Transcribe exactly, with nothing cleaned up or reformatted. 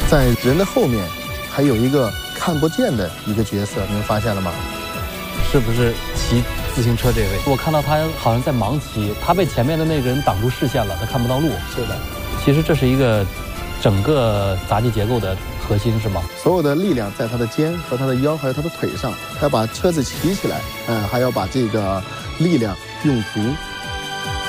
在人的后面还有一个看不见的一个角色，你们发现了吗？ 是不是骑自行车这位？我看到他好像在盲骑，他被前面的那个人挡住视线了，他看不到路。 是的， 其实这是一个整个杂技结构的核心，是吗？ 所有的力量在他的肩和他的腰还有他的腿上，他要把车子骑起来，嗯、呃，还要把这个力量用足。